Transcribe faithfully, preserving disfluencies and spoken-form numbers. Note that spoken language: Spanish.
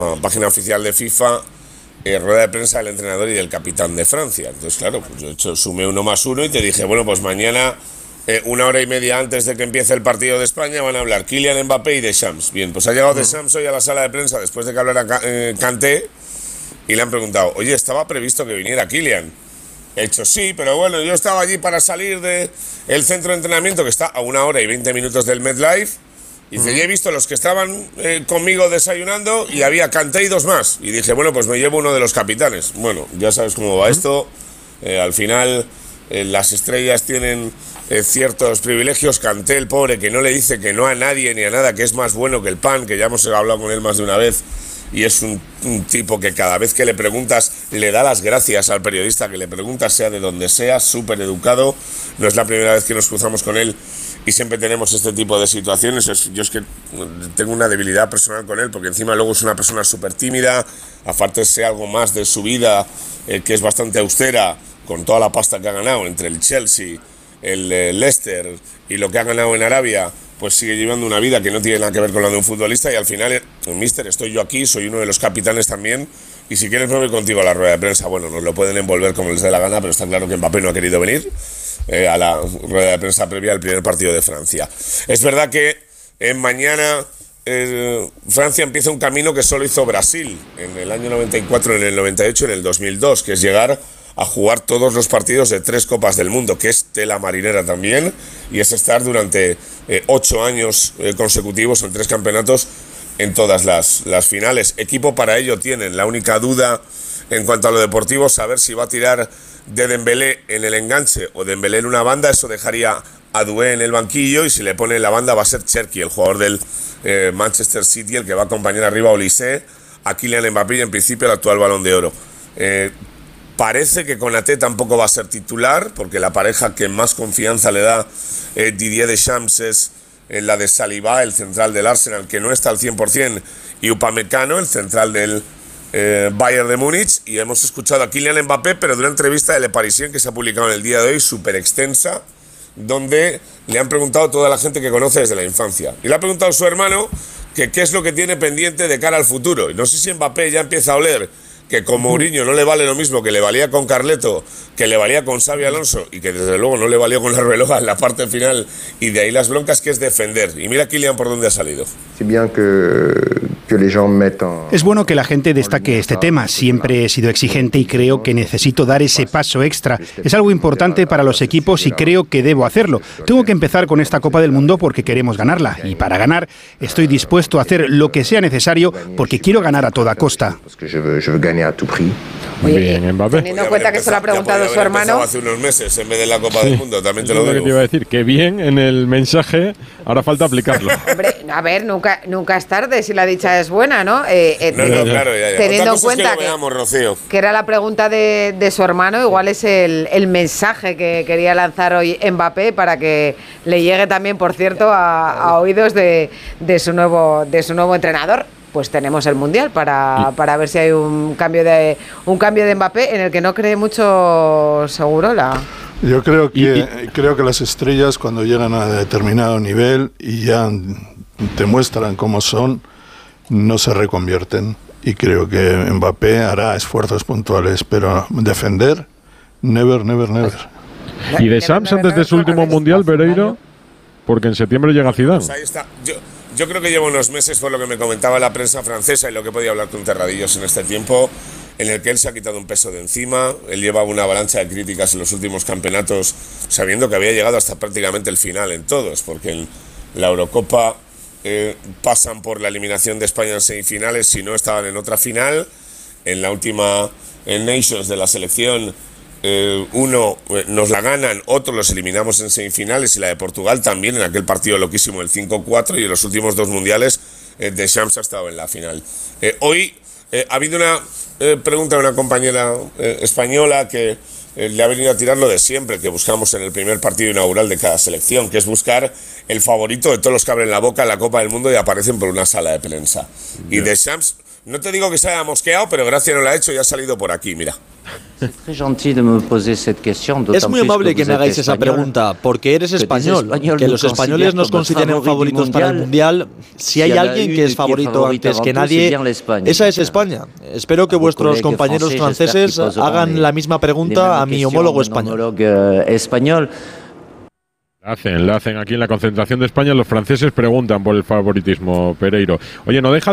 página oficial de FIFA, eh, rueda de prensa del entrenador y del capitán de Francia. Entonces, claro, pues yo he hecho, sumé uno más uno y te dije, bueno, pues mañana, eh, una hora y media antes de que empiece el partido de España, van a hablar Kylian Mbappé y Deschamps. Bien, pues ha llegado Deschamps hoy a la sala de prensa después de que hablara eh, Kanté y le han preguntado, oye, ¿estaba previsto que viniera Kylian? He hecho sí, pero bueno, yo estaba allí para salir del centro de entrenamiento que está a una hora y veinte minutos del MetLife. Y dice, ya he visto los que estaban eh, conmigo desayunando y había Kanté y dos más. Y dije, bueno, pues me llevo uno de los capitanes. Bueno, ya sabes cómo va esto. Eh, al final, eh, las estrellas tienen eh, ciertos privilegios. Kanté, el pobre, que no le dice que no a nadie ni a nada, que es más bueno que el pan, que ya hemos hablado con él más de una vez. Y es un, un tipo que cada vez que le preguntas, le da las gracias al periodista que le preguntas, sea de donde sea, súper educado. No es la primera vez que nos cruzamos con él. Y siempre tenemos este tipo de situaciones. Yo es que tengo una debilidad personal con él, porque encima luego es una persona súper tímida, aparte sé algo más de su vida, eh, que es bastante austera, con toda la pasta que ha ganado entre el Chelsea, el eh, Leicester y lo que ha ganado en Arabia, pues sigue llevando una vida que no tiene nada que ver con la de un futbolista. Y al final, eh, mister, estoy yo aquí, soy uno de los capitanes también, y si quieres me voy contigo a la rueda de prensa. Bueno, nos lo pueden envolver como les dé la gana, pero está claro que Mbappé no ha querido venir Eh, a la rueda de prensa previa al primer partido de Francia. Es verdad que eh, mañana eh, Francia empieza un camino que solo hizo Brasil en el año noventa y cuatro, en el noventa y ocho, en el dos mil dos, que es llegar a jugar todos los partidos de tres Copas del Mundo, que es tela marinera también, y es estar durante eh, ocho años eh, consecutivos en tres campeonatos en todas las, las finales. Equipo para ello tienen. La única duda en cuanto a lo deportivo, saber si va a tirar de Dembélé en el enganche o Dembélé en una banda. Eso dejaría a Doué en el banquillo, y si le pone en la banda va a ser Cherki, el jugador del eh, Manchester City, el que va a acompañar arriba a Olise, a Kylian Mbappé y en principio el actual Balón de Oro. Eh, parece que Konaté tampoco va a ser titular, porque la pareja que más confianza le da eh, Didier Deschamps es eh, la de Saliba, el central del Arsenal, que no está al cien por ciento, y Upamecano, el central del Eh, Bayern de Múnich. Y hemos escuchado a Kylian Mbappé, pero de una entrevista de Le Parisien que se ha publicado en el día de hoy, súper extensa, donde le han preguntado a toda la gente que conoce desde la infancia, y le ha preguntado a su hermano que qué es lo que tiene pendiente de cara al futuro. Y no sé si Mbappé ya empieza a oler que con Mourinho no le vale lo mismo que le valía con Carleto, que le valía con Xabi Alonso, y que desde luego no le valió con la Arbeloa en la parte final, y de ahí las broncas, que es defender. Y mira Kylian por dónde ha salido. Es bueno que la gente destaque este tema. Siempre he sido exigente y creo que necesito dar ese paso extra. Es algo importante para los equipos y creo que debo hacerlo. Tengo que empezar con esta Copa del Mundo porque queremos ganarla, y para ganar estoy dispuesto a hacer lo que sea necesario porque quiero ganar a toda costa. Muy bien, Mbappé. Teniendo en cuenta que se lo ha preguntado su hermano hace unos meses en vez de la Copa sí. del Mundo, también te lo digo. Lo que te iba a decir, que bien en el mensaje, ahora falta aplicarlo. Hombre, a ver, nunca, nunca es tarde si la dicha es buena, ¿no? Eh, eh, no, no, claro, ya, ya. Teniendo en cuenta que, veamos, Rocío. que era la pregunta de, de su hermano, igual es el, el mensaje que quería lanzar hoy Mbappé para que le llegue también, por cierto, a, a oídos de, de su nuevo, de su nuevo entrenador. Pues tenemos el Mundial para, para ver si hay un cambio de un cambio de Mbappé, en el que no cree mucho Segurola. Yo creo que creo que las estrellas, cuando llegan a determinado nivel y ya te muestran cómo son, no se reconvierten. Y creo que Mbappé hará esfuerzos puntuales, pero defender, never, never, never. Y de Sams antes de su último Mundial, Pereiro, porque en septiembre llega Zidane. Pues ahí está. Yo, yo creo que llevo unos meses, por lo que me comentaba la prensa francesa y lo que he podido hablar con Terradillos en este tiempo, en el que él se ha quitado un peso de encima. Él llevaba una avalancha de críticas en los últimos campeonatos, sabiendo que había llegado hasta prácticamente el final en todos, porque en la Eurocopa eh, pasan por la eliminación de España en semifinales si no estaban en otra final. En la última en Nations de la selección, Eh, uno eh, nos la ganan, otro los eliminamos en semifinales, y la de Portugal también en aquel partido loquísimo, el cinco cuatro, y en los últimos dos mundiales eh, Deschamps ha estado en la final. Eh, hoy eh, ha habido una eh, pregunta de una compañera eh, española que eh, le ha venido a tirar lo de siempre, que buscamos en el primer partido inaugural de cada selección, que es buscar el favorito de todos los que abren la boca en la Copa del Mundo y aparecen por una sala de prensa. Yeah. Y Deschamps, no te digo que se haya mosqueado, pero gracia no la ha hecho y ha salido por aquí, mira. Es muy amable que me hagáis esa pregunta, porque eres español. Que los españoles nos consideren favoritos para el Mundial. Si hay alguien que es favorito antes que nadie, esa es España. Espero que vuestros compañeros franceses hagan la misma pregunta a mi homólogo español. La hacen, la hacen aquí en la concentración de España. Los franceses preguntan por el favoritismo, Pereiro. Oye, no deja